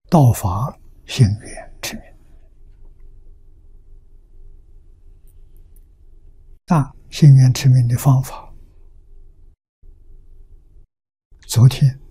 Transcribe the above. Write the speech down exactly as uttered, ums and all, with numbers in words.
道法性缘之名。那性缘持名的方法，昨天